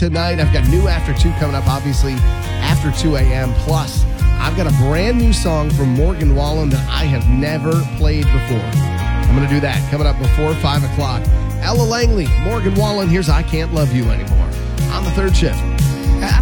tonight. I've got new After 2 coming up, obviously, after 2 a.m. Plus, I've got a brand new song from Morgan Wallen that I have never played before. I'm going to do that coming up before 5 o'clock. Ella Langley, Morgan Wallen, here's I Can't Love You Anymore on the third shift.